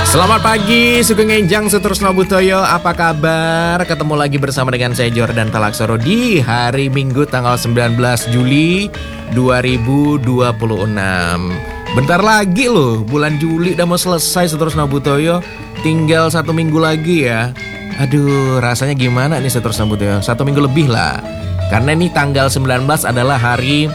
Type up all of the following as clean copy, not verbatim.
Selamat pagi, Sugeng Enjang Sutrusno Butoyo. Apa kabar? Ketemu lagi bersama dengan saya Jordan Talaksoro di hari Minggu tanggal 19 Juli 2026. Bentar lagi loh, bulan Juli udah mau selesai Sutrusno Butoyo. Tinggal 1 minggu lagi ya. Aduh, rasanya gimana nih Sutrusno Butoyo? 1 minggu lebih lah. Karena ini tanggal 19 adalah hari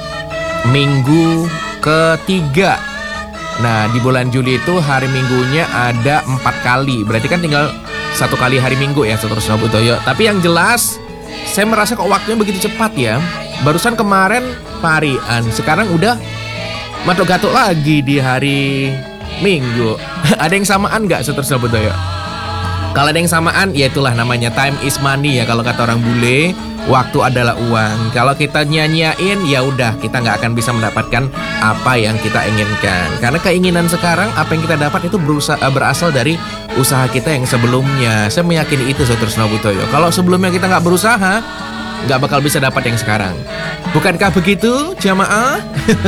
Minggu ketiga. Nah, di bulan Juli itu hari Minggunya ada 4 kali. Berarti kan tinggal 1 kali hari Minggu ya Sutrusno Butoyo. Tapi yang jelas, saya merasa kok waktunya begitu cepat ya. Barusan kemarin parian, sekarang udah matok-gatok lagi di hari Minggu. Ada yang samaan nggak Sutrusno Butoyo? Kalau ada yang samaan, ya itulah namanya time is money ya kalau kata orang bule. Waktu adalah uang. Kalau kita nyanyain, ya udah kita nggak akan bisa mendapatkan apa yang kita inginkan. Karena keinginan sekarang, apa yang kita dapat itu berasal dari usaha kita yang sebelumnya. Saya meyakini itu Sutrusno Butoyo. Kalau sebelumnya kita nggak berusaha, nggak bakal bisa dapat yang sekarang. Bukankah begitu, jamaah?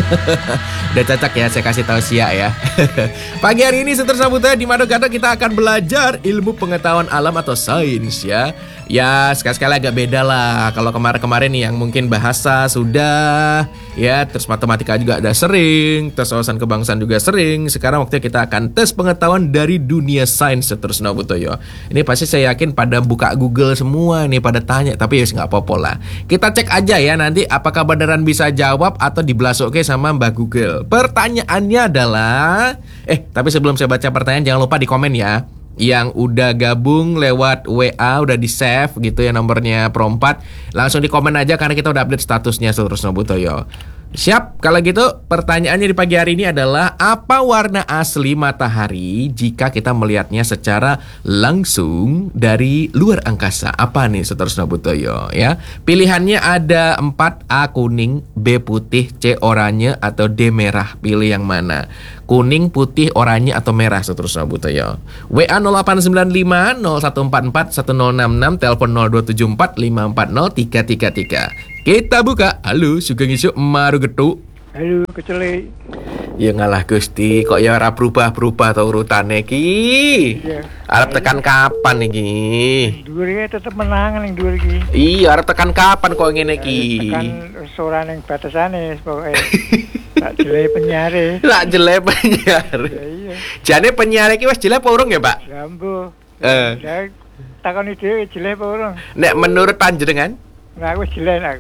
Udah cocok ya, saya kasih tahu Sia ya. Pagi hari ini Sutrusno Butoyo di Mado-Gado kita akan belajar ilmu pengetahuan alam atau sains ya. Ya sekali-sekali agak beda lah. Kalau kemarin-kemarin nih yang mungkin bahasa sudah ya, terus matematika juga ada sering, tes wawasan kebangsaan juga sering. Sekarang waktunya kita akan tes pengetahuan dari dunia sains Sutrusno Butoyo. Ini pasti saya yakin pada buka Google semua nih, pada tanya. Tapi ya nggak apa-apa lah. Kita cek aja ya nanti apakah beneran bisa jawab atau dibelasoke sama Mbak Google. Pertanyaannya adalah tapi sebelum saya baca pertanyaan, jangan lupa di komen ya. Yang udah gabung lewat WA, udah di save gitu ya nomornya Pro 4. Langsung di komen aja karena kita udah update statusnya Sutrusno Butoyo. Siap, kalau gitu pertanyaannya di pagi hari ini adalah apa warna asli matahari jika kita melihatnya secara langsung dari luar angkasa? Apa nih Sutrusno Butoyo ya? Pilihannya ada 4, A kuning, B putih, C oranye, atau D merah. Pilih yang mana? Kuning, putih, oranye, atau merah Sutrusno Butoyo. WA 0895 0144 1066, telepon 0274 540 333. Kita buka. Halo, Sugeng Isuk Maru Getuk. Halo, kecele. Ya ngalah Gusti, kok ya ora berubah-berubah to urutane ki. Iya. Arep tekan kapan iki? Dhuwur iki tetep menang ning dhuwur iki. Iya, arep tekan kapan kok ngene iki? Tekan ora ning batasane pokoke. Tak jele penyare. Lah jele penyiar. Ya iya. Jane penyiar iki wis jele apa urung ya, Pak? Gambo. Ya takoni dhewe jele apa urung? Nek menurut panjenengan? Nah, aku jele aku.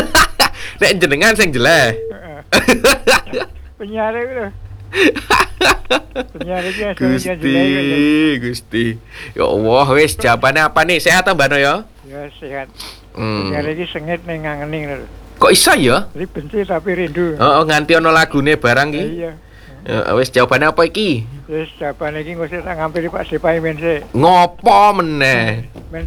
Nek jenengan sing jeleh. Penyare ku lho. Penyare iki Gusti. Ya Allah, wis jawabane apa nih? Sehat ta Mbak No ya? Ya sehat. Penyare iki sengit ning ngangening lho. Kok iso ya? Jadi benci tapi rindu. Oh, nganti ono lagune barang ki. Iya. Ya wis jawabane apa iki? Wis jawabane iki ngusir tak ngampiri Pak Sipai men sik. Ngopo meneh?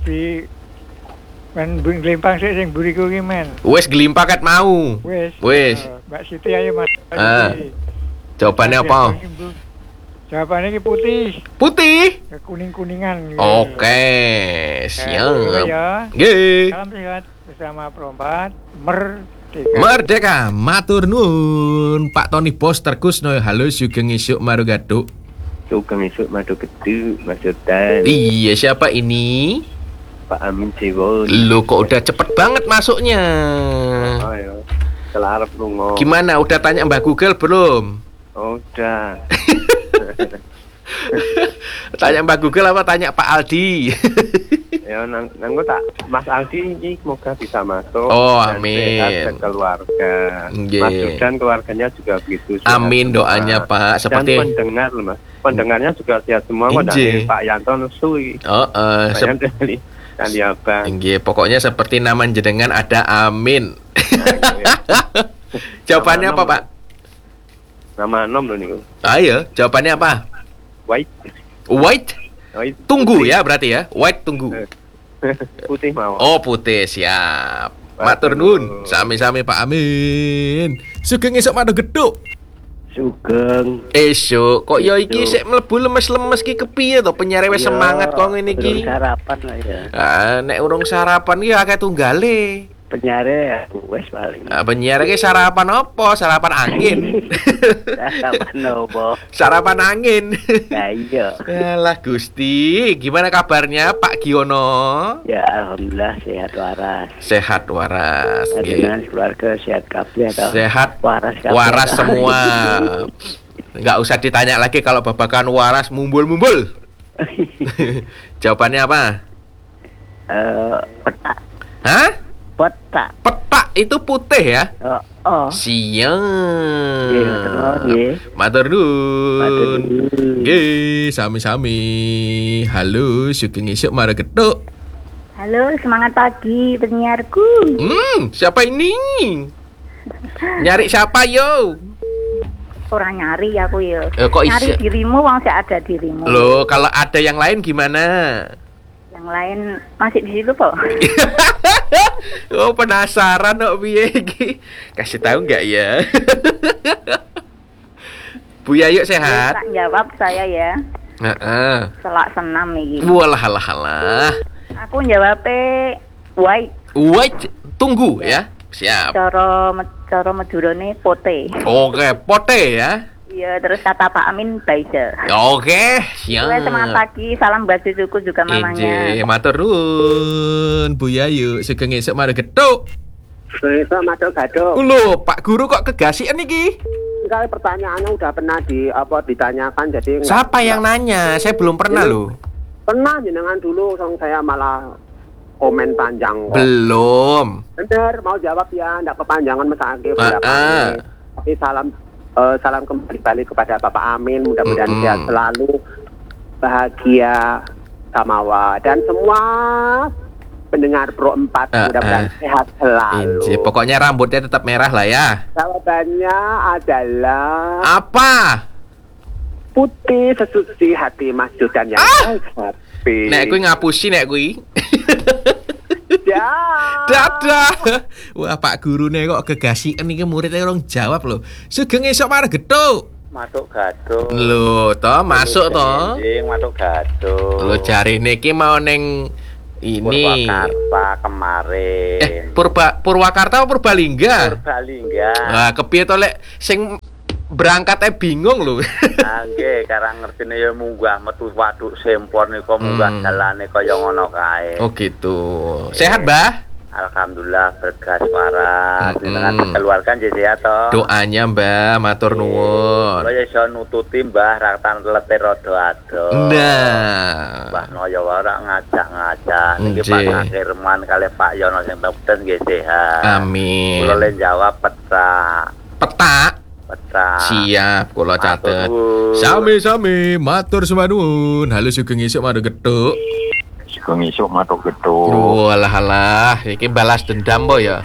Men glimpang sik sing buriku iki men. Wis gelimpakat mau. Wis. Mbak Siti ayo Mas. Jawabannya apa? Jawabannya iki putih. Putih. Kuning-kuningan. Oke, siap. Ya. Nggih. Salam sehat bersama Pro 4 Merdeka. Matur nuwun Pak Tony Bos Terkusno. Halo Sugeng Isuk Maru Getuk. Sugeng Isuk Maru Getuk, Mas Jordan. Iya, siapa ini? Pak Amin Cewol. Lu kok udah cepet banget masuknya? Oh ya, selarap lungo. Gimana, udah tanya Mbak Google belum? Udah. Tanya Mbak Google apa tanya Pak Aldi? Ya, nanggo tak Mas Aldi ini semoga bisa masuk. Oh, dan amin. sehat keluarga. Nggih. Mas Jordan keluarganya juga begitu. Amin semua. doanya Pak. Seperti dan pendengar loh Mas. Pendengarnya juga sehat semua kok dari Pak Yanto Nusui. Kali abang. Nggih, pokoknya seperti nama jenengan ada amin. Jawabannya apa, Pak? Nama nom loh niku. Ayo, jawabannya apa? White. Tunggu ya berarti ya. White tunggu. Putih mau. Oh, putih, siap. Matur nuwun, sami-sami Pak Amin. Sugeng esuk Mado Getuk. Sugeng. Esuk, kok ya iki sik mlebu lemes-lemes ki kepiye to penyiar semangat kok ngene iki. Sarapan lah ya. Nek urung sarapan ya akeh tunggale. Penyiare wes paling. Penyiar iki sarapan apa? Sarapan angin. Sarapan nopo? Sarapan angin. Nah, iya. Alah Gusti, gimana kabarnya Pak Giono? Ya alhamdulillah sehat waras. Sehat waras. Dengan keluarga sehat kabeh toh. Sehat waras kabeh. Waras semua. Nggak usah ditanya lagi kalau babakan waras mumbul-mumbul. Jawabannya apa? Petak. Hah? Petak. Petak itu putih ya? Oh. Siang. Nggih. Matur nuwun. Matur nuwun. Nggih, sami-sami. Halo, sugeng esuk mare gethuk. Halo, semangat pagi penyiarku. Siapa ini? Nyari siapa yo? Orang nyari aku ya. Kok nyari isi? dirimu, wong saya ada dirimu. Loh, kalau ada yang lain gimana? Yang lain masih di situ kok. Oh, penasaran kok piye iki? Kasih tahu enggak ya? Bu Yayu sehat? Tak jawab saya ya. Heeh. Selak senam iki. Walah halah. Aku jawabnya white. Wait, tunggu ya. Siap. Cara Madurane pote. Oke, pote ya. Iya, terus kata Pak Amin baisa. Oke, siap. Oke, semangat pagi. Salam buat cucuku juga mamanya. Injih, matur nuwun Bu Yayu, sugeng esuk mare gethuk. Besok masuk gadok. Lho, Pak Guru kok kegasikan iki? Enggak, pertanyaannya udah pernah ditanyakan jadi Siapa yang nanya? Saya belum pernah loh. pernah jenengan dulu saya malah komen panjang kok. Belum. Bener, mau jawab ya, enggak kepanjangan mesake Tapi salam kembali balik kepada Bapak Amin, mudah-mudahan sehat selalu, bahagia, samawa, dan semua pendengar Pro 4 mudah-mudahan sehat selalu. Injih, pokoknya rambutnya tetap merah lah ya. Jawabannya adalah Apa? putih sesuci hati Mas Jodan yang happy. Nek kuwi ngapusi nek kuwi. Ya. Dadah. Wah, Pak Guru nih kok kegasikan iki muridnya orang jawab loh. Sugeng esuk mare gethuk. Masuk gadung. Lho, toh masuk toh. Masuk gadung. Lho jarine iki mau ning ini Purwakarta kemarin. Purwakarta apa Purbalingga? Purbalingga. Wah, kepiye to lek sing berangkatnya bingung lho. Nggih, karang ngertine ya munggah metu waduk sempor nika munggah dalane kaya ngono kae. Oh gitu. Sehat, Mbah? Alhamdulillah bergas waras. Dengan keluarga jadi sehat to. Doanya, Mbah, matur nuwun. Kaya iso nututi Mbah ratan telete rada ado. Nah. Mbah Noyo ora ngajak-ngajak niki Nggih. Pak Akirman kali Pak Yono sing peten nggih sehat. Amin. Kula le jawab petak. Petak. Siap, kula catet. Sami-sami, matur sumanuwun. Halo sugeng esuk mare gethuk. Sugeng esuk matur gedung. Walah, iki balas dendam po ya.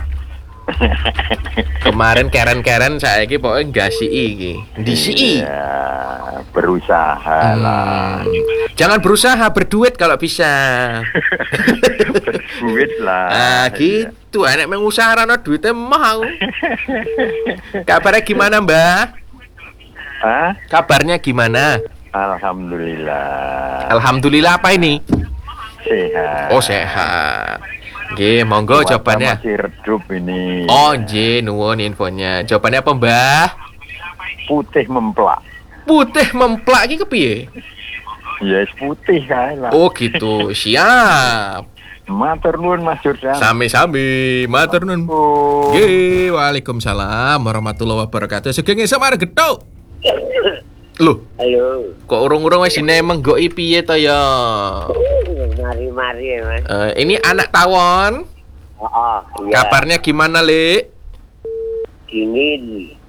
Kemarin keren-keren saiki pokoke nggasihi iki. Ndisiki. Ya, berusaha lah. Jangan berusaha, berduit kalau bisa. Berduit lah. Ah, gitu. Enek mengusaha rano duitnya mau. Kabarnya gimana, Mbah? Hah? Kabarnya gimana? Alhamdulillah. Alhamdulillah apa ini? Sehat. Oh, sehat. Nggih, monggo jawabannya. Masih redup ini. Oh, nggih, nuwun infonya. Jawabannya apa, Mbah? Putih memplak. Putih memplak iki kepiye? Yes, putih kae lah. Oh, gitu. Siap. Matur nuwun Mas Jordan. Sami-sami, matur nuwun. Nggih, waalaikumsalam warahmatullahi wabarakatuh. Sugeng esuk mare gethuk. Loh, Halo. kok urung-urung wis menggoki piye to ya? Mari-mari ya, Mas. Ini anak tawon. Iya. Kabarnya gimana, Lek? Dingin.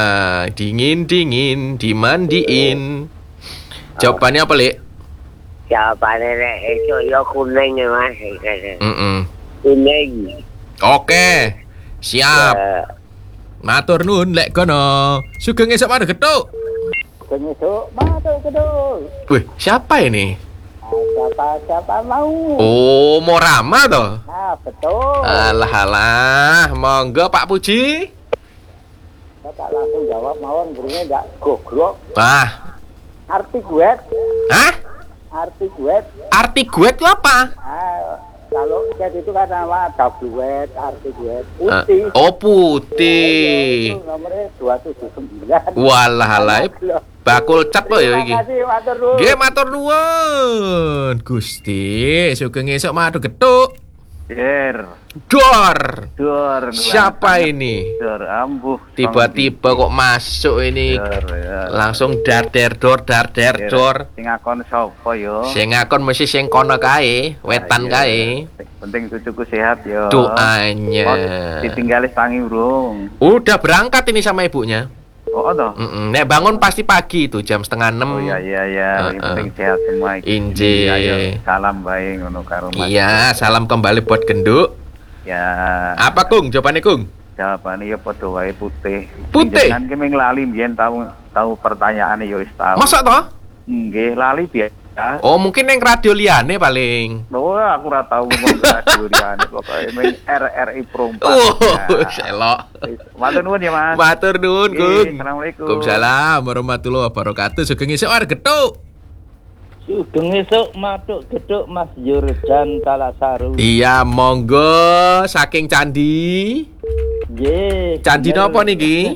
Dingin dimandiin. Jawabannya apa, Lek? Jawabannya itu ya kuning ya, Mas. Kuning. Oke. Siap. Matur nuwun lek kono. Sugeng esuk mare gethuk. Penyusuk matur gedung. Wih, siapa ini? Siapa mau? Oh, Morama toh? Ah, betul. Alah, monggo Pak Puji. Bapak langsung jawab mawon gurunya enggak gogrok. Wah. Arti guet. Hah? Arti guet. Arti guet itu apa? Kalau cat itu kan nama duet, arti duet. Putih. Oh putih. Itu nomornya 279. Walah halai. Bakul cat lo ya iki. Terima kasih, matur nuwun. Nggih matur nuwun. Gusti, sugeng esuk madu gethuk. Dor. Siapa ini? Dor ambuh. Tiba-tiba kok masuk ini. Langsung dar dor. Sing akon sapa yo? Sing ngakon mesti sing kono kae, wetan kae. Penting cucuku sehat yo. Doanya. Ditinggali tangi urung. Udah berangkat ini sama ibunya. Oh toh. Nek bangun pasti pagi itu jam 5:30. Oh iya. Yang penting sehat semua. Inje. Ayo, salam bae ngono karo Mas. Iya, salam kembali buat genduk. Ya. Apa Kung? Jawabannya Kung? Jawabannya ya padha wae putih. Putih? Jangan kemeng lali mbiyen tahu pertanyaane ya wis tahu. Masa toh? Nggih, lali biasa. Oh, mungkin yang radio liane paling. Oh, aku ora tahu ngomong durian pokoke meng RRI Pro 4. Oh, selok. Matur nuwun ya, Mas. Matur nuwun, Kung. Assalamualaikum. Waalaikumsalam warahmatullahi wabarakatuh. Sugeng esuk arep gethuk. Sugeng esuk matuk geduk Mas Yurdan Talasaru. Iya, monggo saking candi. Nggih. Candi napa niki?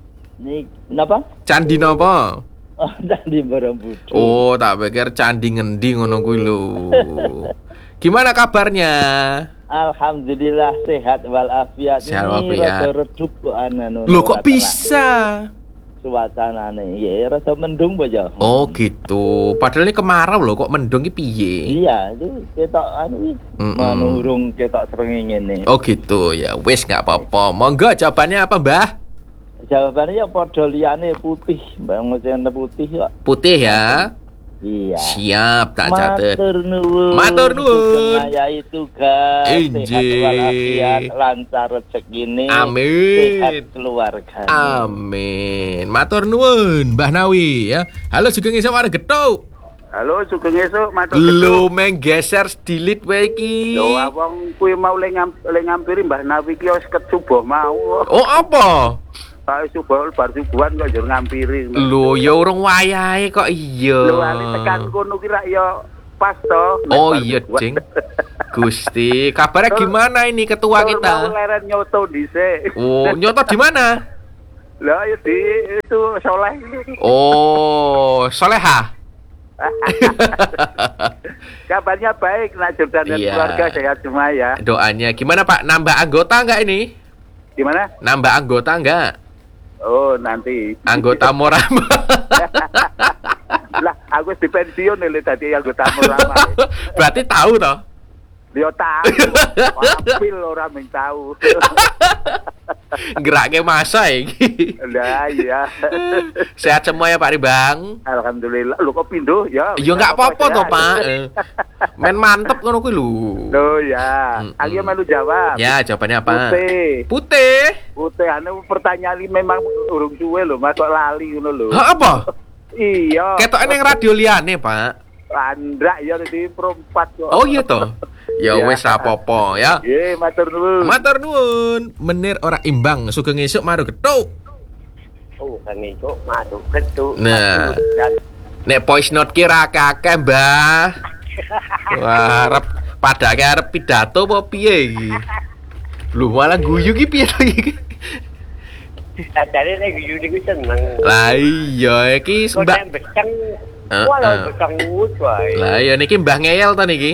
Napa? Candi napa? Oh, Candi Borobudur. Oh, tak pikir candi ngendi ngono kuwi lho. Gimana kabarnya? Alhamdulillah sehat walafiat. Sehat Ini walafiat. rada redup kok anu. Loh kok bisa? Suasanane ya rada mendung aja. Oh gitu. Padahal ini kemarau loh, kok mendung ki piye? Iya, itu ketok anu manurung ketok srengenge ngene. Oh gitu ya. Wis nggak apa-apa. Monggo jawabannya apa, Mbah? Jawabannya ya padha liyane putih, Bang Mesen putih kok. Putih ya. Iya. Siap, tak catet. Matur nuwun. Matur nuwun. Saya itu guys. Injih. Sehat walafiat, lancar rezekine. Amin. Sehat keluarga. Amin. Matur nuwun, Mbah Nawi ya. Halo sugeng esuk arep gethuk. Halo, sugeng esuk matur Lu menggeser delete wae iki. Yo wong kuwi mau le ngampiri Mbah Nawi ki wis kecubuh mau. Oh apa? Pak subuh bar subuhan kok njur ngampiri. Lho ya urung wayahe kok iya. Lho ali tekan kono ki rak ya pas to. Oh iya, Ding. Gusti, kabarnya gimana ini ketua Mau kita? leren nyoto dhisik. Oh, nyoto di mana? Lah ya di itu Soleh. Oh, Soleha. Kabarnya baik, nak Jordan dan Iya. keluarga sehat semua ya. Doanya gimana Pak? Nambah anggota nggak ini? Gimana? Nambah anggota nggak? Oh, nanti. Anggota Morama. Lah, aku wis dipensiun lho tadi anggota lama. Berarti tahu toh? Dia tahu. Wapil ora mung tahu. Geraknya masa iki. Lah iya. Sehat semua ya Pak Ribang? Alhamdulillah. Lu kok pindah ya? Ya nggak apa-apa toh Pak. Men mantep ngono kuwi lho. Loh ya. Aku melu jawab. Ya, jawabannya apa? Putih. Putih. Putih anu pertanyaan ini memang urung suwe lho, Mas kok lali ngono lho. Hah, apa? Iya. Ketoknya yang radio liane Pak. Andrak ya di perempat kok. Oh iya toh. Ya Ya. wis apa-apa ya. Nggih, matur nuwun. Matur nuwun. Menir ora imbang, sugeng esuk maru gethuk. Oh, kan itu masuk ketu. Nah. Nek voice note ki ra akeh, Mbah. Wah, arep padake arep pidato apa piye iki? Lho malah guyu ki piye to iki? Sadare nek guyu niku seneng. Lah iya iki Kok Mbak. nek beceng. Heeh. Walau beceng wut wae. Lah iya niki Mbah ngeyel to niki.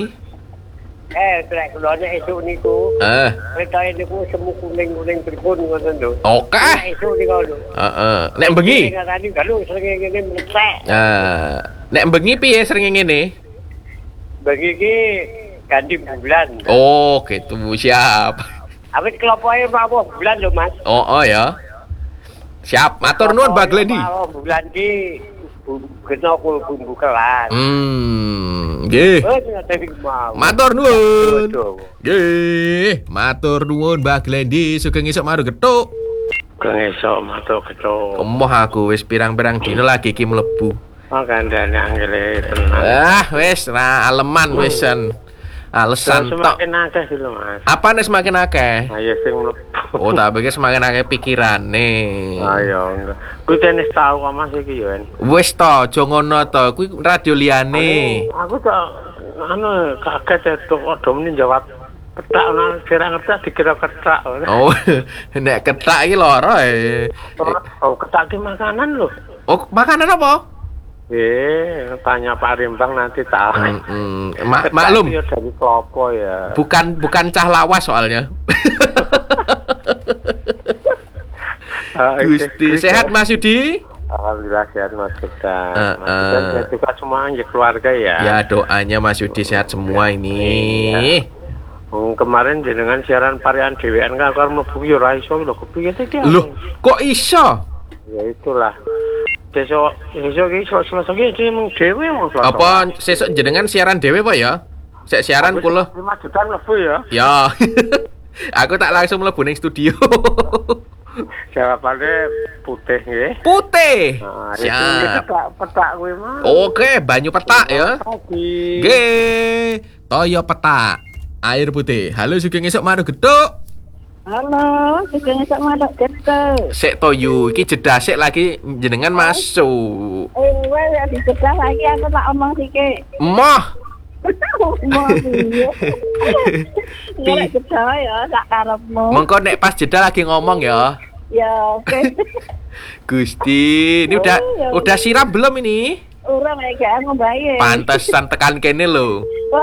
Nek kulone esuk niku. Retae niku semu kuning-kuning pripun ngoten lho. Oke. Nek esuk niku lho. Heeh. Nek bengi. Ngarani galu sering ngene mlecek. Nek bengi piye sering ngene? Bagi iki ganti bulan. Oh, gitu. Siap. Awit kelopoke rawuh bulan lho, Mas. Oh ya. Siap. Matur nuwun Mbak Gledi. Rawuh bulan ki kena bumbu kelas. Nggih. Oh, ternyata mau. Matur nuwun. Betul. Nggih, matur nuwun Mbah Glendi sugeng esuk maru gethuk. Kang esok matur keto. Emoh aku wis pirang-pirang dina lagi iki mlebu. Oh, kandhane anggere tenan. Wis ra aleman wisan. Alasan tok. Semakin akeh lho, Mas. Apa nek semakin akeh? Ayo sing mlebu. Oh, tak pikir semakin akeh pikirane. Ayo. Kuwi tenis tau kok Mas iki yo. Wis to, aja ngono to. Kuwi radio liyane. Aku kok kaget itu kok muni jawab ketak ana kira ngerti dikira ketak. Oh, nek ketak iki lara Oh, ketak ki makanan lho. Oh, makanan apa? Tanya Pak Rimbang nanti tahu. Maklum. Ya dari klopo ya. Bukan cah lawas soalnya. Gusti, sehat Mas Yudi? Alhamdulillah sehat Mas Gita. Mas juga semua keluarga ya. Ya doanya Mas Yudi sehat semua ini. Kemarin jenengan siaran parian dhewean kan karo mlebu yo ora iso lho kepiye iki. Loh, kok iso? Ya itulah. Besok iki Selasa iki mung dhewe mung Selasa. Apa sesuk jenengan siaran dhewe apa ya? Sek siaran kula. 5 juta mlebu ya. Ya. Aku tak langsung mlebu ning studio. Jawabannya putih nggih. Putih. Siap. Petak kuwi mah. Oke, banyu petak ya. Nggih. Toyo petak. Air putih. Halo Sugeng esuk Manuk Gethuk. Halo, Sugeng esuk Manuk Gethuk. Sik toyo, iki jeda sik lagi jenengan masuk. Wes ya dicedah lagi aku tak omong sike. Moh. Omong piye? Nek cedah ya sak karepmu. Mengko nek pas jeda lagi ngomong ya. Ya, oke. Gusti, ini udah siram belum ini? Urang gak ngombae. Pantesan tekan kene lho.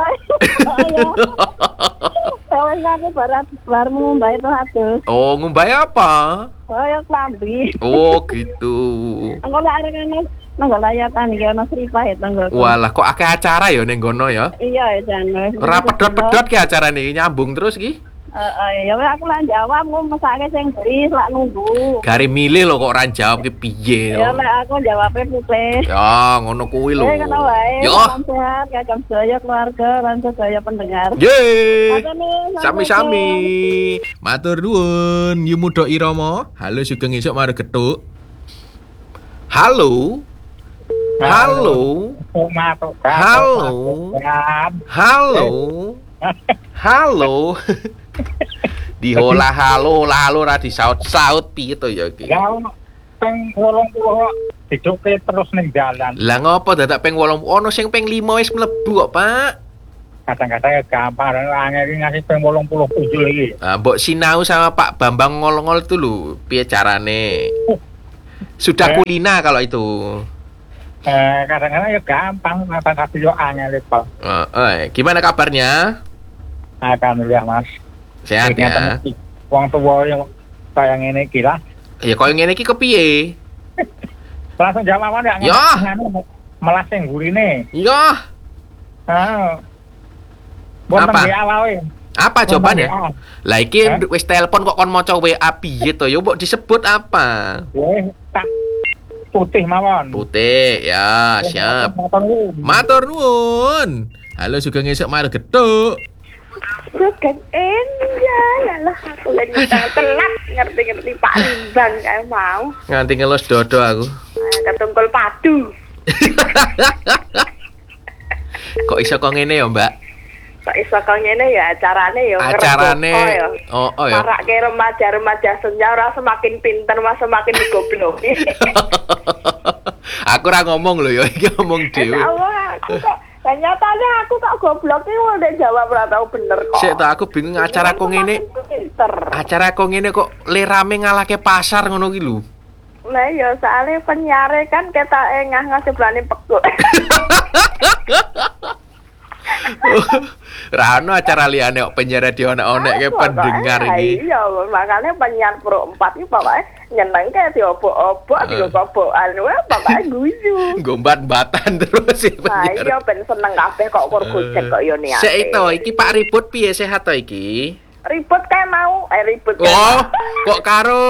Wes aku baru ngombae to atus. Oh, ngombae apa? Ya klambi. Oh, gitu. Engko lek arek nang layatan iki ana Sripah ya tanggo. Walah, kok akeh acara ya ning kono ya? Iya, Jan. Ora pedhot-pedhot ki acarane nyambung terus ki. Ya aku lan jawab mesake sing beri lak nunggu. Gari milih lho kok ora jawab ki piye Ya yo. lek aku jawabe putih. Ya, ngono kuwi lho. Ngono wae. Yo. Sehat, kakang sedaya keluarga lan sedaya pendengar. Yeay. Sami-sami. Matur nuwun, Yumudo Irama. Halo Sugeng esuk Manuk Gethuk. Halo. Halo. Halo. Halo. Halo. Diholah halo lalu ra disaut-saut piye to ya iki. Ya ping 80 dicuke terus ning dalan. Lah ngopo dadak ping 80 ono sing ping 5 wis mlebu kok, Pak? Kadang-kadang gampang angel iki ngasih ping 87 iki. Ah, mbok sinau sama Pak Bambang ngol-ngol itu lho, piye carane? Sudah kulina kalau itu. Kadang-kadang ya gampang, tapi yo angel kok. Gimana kabarnya? Alhamdulillah Mas. Sehat ya. Wong tuwa yang kaya ngene iki lah. Ya koyo ngene iki kepiye? Langsung jawaban ya. Ya. Melas sing gurine. Ya. Apa? Apa jawabannya? Lah iki wis telepon kok kon maca WA piye to? Ya mbok disebut apa? Tak putih mawon. Putih, ya, siap. Matur nuwun. Halo Sugeng esuk Manuk Gethuk. Sugeng enggak lah aku lagi telat ngerti-ngerti Pak Rimbang kae mau. Nganti ngelos dodo aku. Ketungkul padu. Kok iso kok ngene ya, Mbak? Kok iso kok ngene ya acarane ya. Acarane. Oh ya. Marake remaja-remaja senja ora semakin pinter mas semakin digobloki. Aku ora ngomong lho ya, iki ngomong dhewe. Aku kok nyatanya aku tak goblok iki udah jawab ora tau bener kok. Sik to aku bingung acara kok ngene. Acara kok ngene kok le rame ngalahke pasar ngono ki lho. Lah ya soalnya penyiare kan ketake ngah sebelane pekuk. Rano acara liane kok penyiar radio onek ke pendengar iki. Iya, makanya penyiar Pro 4 iki pokoke nyenengke diobok-obok diobok-obokan wae pokoke guyu. Gombat-batan terus sih penyiar. Iya ben seneng kabeh kok kur gojek kok yo niate. Sik to iki Pak Ribut piye sehat to iki? Ribut kae mau, ribut. Oh, kok karo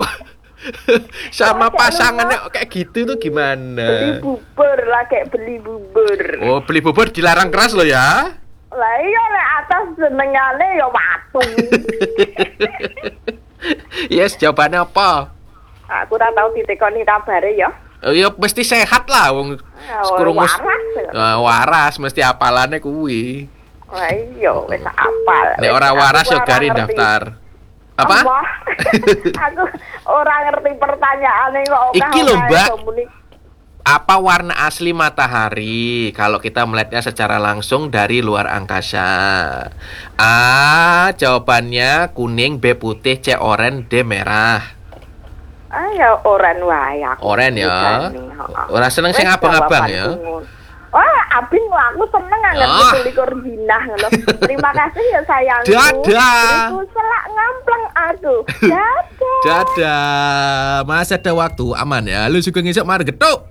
sama pasangannya kayak gitu tuh gimana? Beli bubur lah kayak beli bubur. Oh, beli bubur dilarang keras lo ya? Lah iya nek atas senengane ya watu. Yes, jawabannya apa? Aku ora tau ditekoni kabare ya. Oh iya mesti sehat lah wong waras. Waras mesti apalane kuwi. Lah iya wis apal. Nek ora waras yo gari daftar. Apa? Aku ora ngerti pertanyaane kok. Iki lho, Mbak. Apa warna asli matahari kalau kita melihatnya secara langsung dari luar angkasa? A. Jawabannya kuning, B putih, C oranye, D merah. Ya oren wae aku. Oren ya. Ora seneng sing abang-abang ya. Wah, abin aku seneng ngerti likur jinah ngono. Terima kasih ya sayangku. Dadah. Aku selak ngampleng aku. Dadah. Dadah. Masih ada waktu, aman ya. Lu juga ngisuk mari getuk.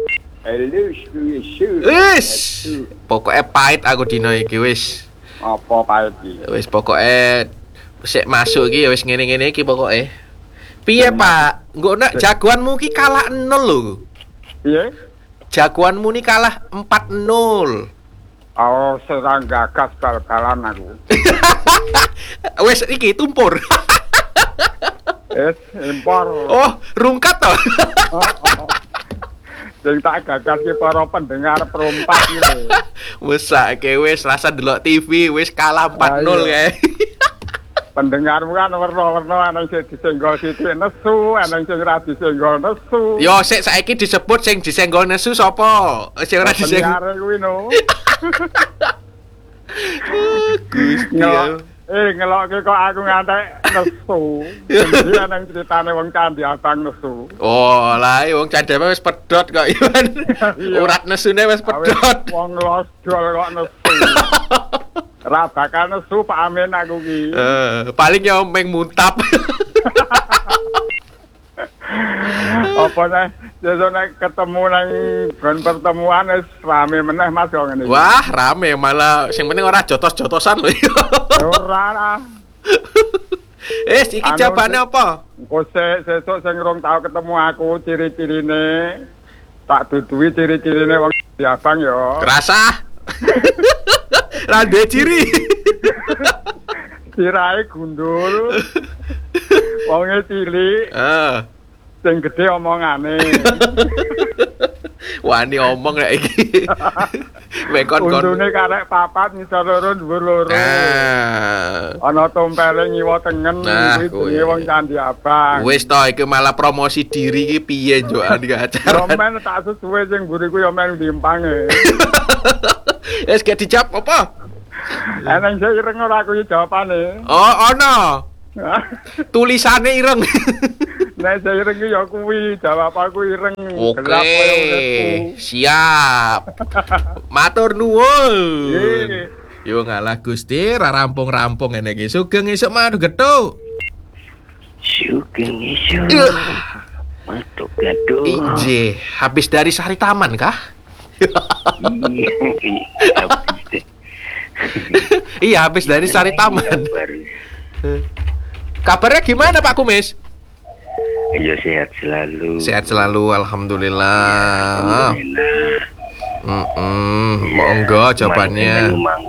Wis. Pokoknya pahit aku dino iki wis. Apa pahit iki? Wis pokoke sik masuk iki wis ngene-ngene iki pokoke. Piye, Pak? Engko nek jagoanmu ki kalah 0 lho. Piye? Jagoanmu ni kalah 4-0. Oh, serang gagas kal-kalan aku. Wis iki tumpur. Impor. Oh, rungkat toh. Sing tak gagas ki para pendengar perompak iki lho. Mesake wis rasa delok TV wis kalah 4-0 kae. Pendengarmu kan werna-werna ana sing disenggol sithik nesu, ana sing ora disenggol nesu. Yo sik saiki disebut sing disenggol nesu sapa? Sing ora disenggol. Pendengar kuwi no. Gusti. Ngelokke kok aku ngantek nesu. Iki ana critane wong Candi Abang nesu. Oh, lah wong Candi Abang wis pedhot kok Iwan. Urat nesune wis pedhot. Wong losdol kok nesu. Ra bakal nesu Pak Amin aku ki. Paling ya meng muntap. Apa nek nek ketemu nang gon pertemuan wis rame meneh Mas yo ngene. Wah, rame malah sing penting ora jotos-jotosan lho. Ora lah. Iki jawabane apa? Engko sesuk sing rong tau ketemu aku ciri-cirine tak duduhi ciri-cirine wong Abang yo. Kerasa? Rande ciri. Sirahe gundul. Wonge cilik. Sing gedhe omongane. Wani omong rek iki. Wekon-kon. Untune karek papat ngisor loro dhuwur loro. Ana tompele ngiwa tengen kuwi wong Candi Abang. Wis to iki malah promosi diri iki piye njokan iki acara. Romen tak sesuwe sing mburiku ya men dimpange. Wis gak dijawab apa? Eneng sing ireng ora kuwi jawabane. Oh, ono. Tulisane ireng. Nek sing ireng ya kuwi jawab aku ireng. Oke. Siap. Matur nuwun. Yo ngalah Gusti, ra rampung-rampung ngene iki. Sugeng esuk madu getuk. Sugeng esuk. Matuk gaduh. Ije, habis dari Sari Taman kah? Iya, habis dari Sari Taman. Kabarnya gimana Pak Kumis? Ya sehat selalu. Sehat selalu, alhamdulillah. Monggo jawabannya.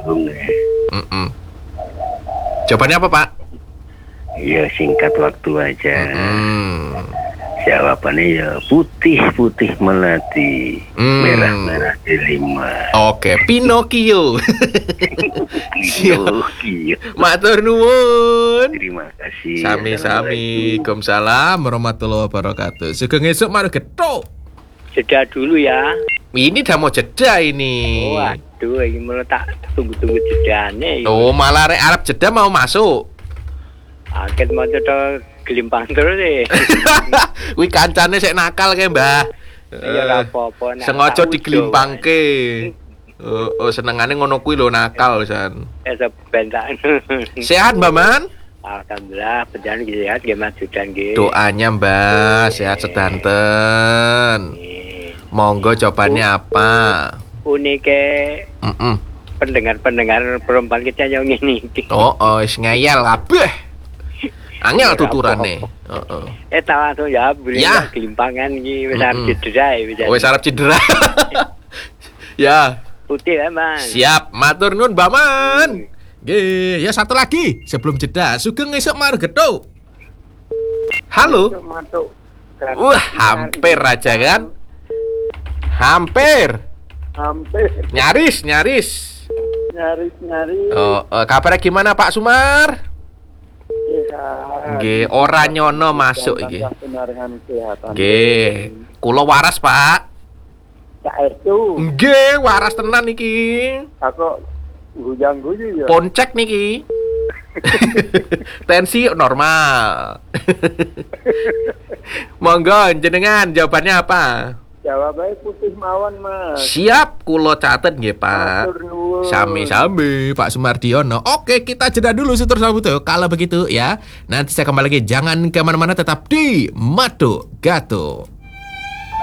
Jawabannya apa Pak? Ya singkat waktu aja. Jawabannya ya putih-putih melati, merah-merah delima. Oke, Pinocchio. Pinocchio. Matur nuwun. Terima kasih. Sami-sami. Waalaikumsalam warahmatullahi wabarakatuh. Sugeng esuk mari getuk. Jeda dulu ya. Ini udah mau jeda ini. Waduh, ini malah tak tunggu-tunggu jedane. Oh, malah Arab jeda mau masuk. Akhir mau jeda gelimpang terus deh. Wih kancane sik nakal kae, Mbah. Ya ora apa-apa nek. Sengaja digelimpangke. Oh, senengane ngono kuwi lho nakal pisan. Sebentar. Sehat, Mbak Man? Alhamdulillah, berjalan sehat nggih Mas Judan nggih. Doanya, Mbah, sehat sedanten. Monggo jawabannya apa? Unike. Pendengar-pendengar perempuan kita yang ngene iki. Oh, wis ngeyel kabeh. Angel tuturane. Heeh. Tak langsung ya, beli gelimpangan iki wis arep cedera ya. Wis arep cedera. Ya. Putih ya, Mas. Siap, matur nuwun, Mbak Man. Nggih, ya satu lagi sebelum jeda. Sugeng esuk mari getuk. Halo. Wah, hampir aja kan? Hampir. Nyaris. Oh, kabarnya gimana Pak Sumar? Nggih, ora nyono masuk iki. Nggih, kula waras, Pak. Cair tuh. Nggih, waras tenan iki. Aku guyang-guyu ya. Poncek niki. Tensi normal. Monggo jenengan jawabannya apa? Jawabannya putih mawon, Mas. Siap, kulo catet nggih, Pak. Matur nuwun. Sami-sami, Pak Sumardiono. Oke, kita jeda dulu Sutur Sabuto. Kalau begitu ya, nanti saya kembali lagi. Jangan kemana-mana, tetap di Mado Gato.